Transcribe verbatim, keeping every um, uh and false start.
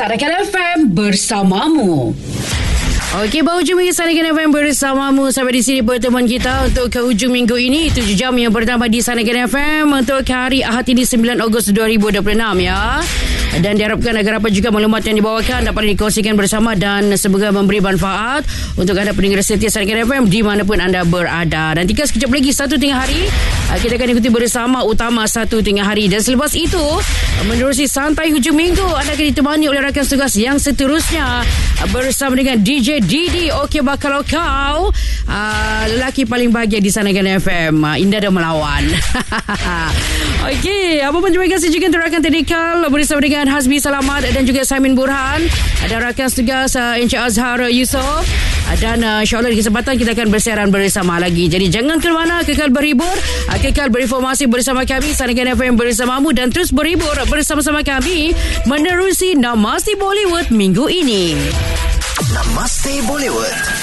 Sarakan F M bersamamu. Okey, berhujung minggu Sarakan F M bersamamu. Sampai di sini pertemuan kita untuk ke hujung minggu ini. Tujuh jam yang pertama di Sarakan F M untuk hari Ahad ini sembilan Ogos dua ribu dua puluh enam ya. Dan diharapkan agar apa juga maklumat yang dibawakan dapat dikongsikan bersama dan semoga memberi manfaat untuk anda pendengar setia Sarakan F M di manapun anda berada. Dan tinggal sekejap lagi satu tengah hari kita akan ikuti bersama utama satu tengah hari. Dan selepas itu menerusi santai hujung minggu anda akan ditemani oleh rakan tugas yang seterusnya bersama dengan D J Didi. Okey, bakal kau uh, lelaki paling bahagia di Sarakan F M, uh, Indah dan Melawan. Okey, apa pun terima kasih juga untuk rakan teknikal bersama dengan Hasbi Salamat dan juga Simon Burhan. Ada rakan tugas uh, Encik Azhar Yusof. Uh, dan uh, insyaAllah di kesempatan kita akan bersiaran bersama lagi. Jadi jangan ke mana, kekal berhibur, uh, kekal berinformasi bersama kami Sarakan F M bersamamu dan terus berhibur bersama-sama kami menerusi Namaste Bollywood minggu ini. Namaste Bollywood.